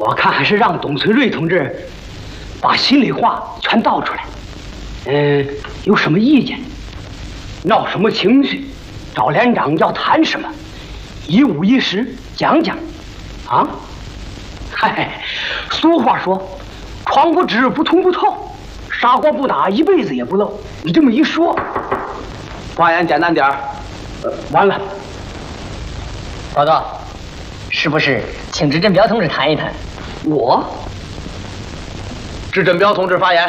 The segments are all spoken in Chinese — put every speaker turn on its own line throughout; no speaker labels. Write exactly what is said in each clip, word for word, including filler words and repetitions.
我看还是让董存瑞同志把心里话全道出来。嗯，有什么意见？闹什么情绪？找连长要谈什么？一五一十讲讲。啊？嗨，俗话说，床不知不通不透，砂锅不打一辈子也不漏。你这么一说，
发言简单点儿。
呃，完了。
报告，是不是请执政彪同志谈一谈？
我，
执政彪同志发言。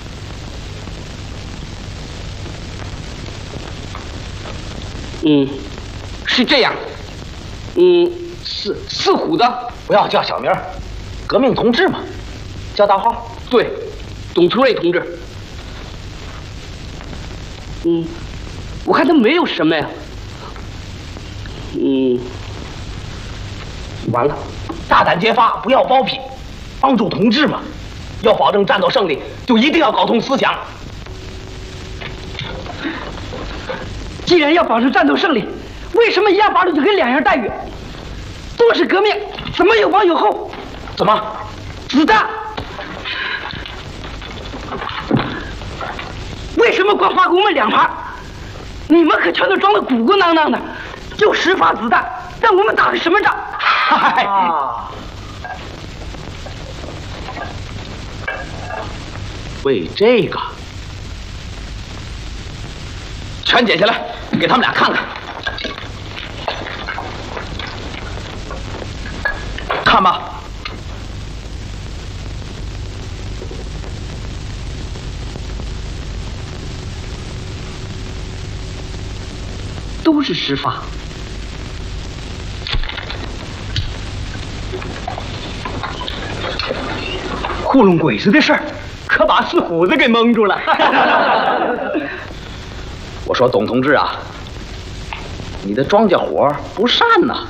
嗯，是这样。嗯，四四虎的
不要叫小名，革命同志嘛，叫大号。
对，董存瑞同志。嗯，我看他没有什么呀。嗯，
完了，大胆揭发，不要包庇，帮助同志嘛。要保证战斗胜利，就一定要搞通思想。
既然要保证战斗胜利，为什么一样法律就给两样待遇？都是革命，怎么有保有后？
怎么？
子弹？为什么光发给我们两发？你们可全都装得鼓鼓囊囊的，就十发子弹，让我们打个什么仗？嗨！
啊！为这个，全剪下来，给他们俩看看。看吧，
都是十发。糊弄鬼子的事儿，可把四虎子给蒙住了。
我说董同志啊，你的庄稼活不善呐。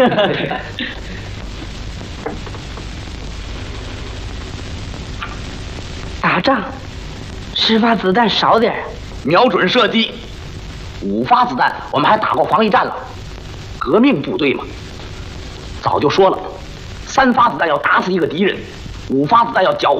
打仗，十发子弹少点儿。
瞄准射击，五发子弹我们还打过防疫战了。革命部队嘛，早就说了，三发子弹要打死一个敌人，五发子弹要剿